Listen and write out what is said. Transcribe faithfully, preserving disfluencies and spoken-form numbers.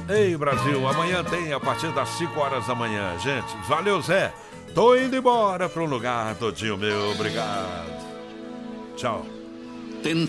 Ei, Brasil, amanhã tem a partir das cinco horas da manhã, gente. Valeu, Zé. Tô indo embora para um lugar, Todinho meu. Obrigado. Tchau.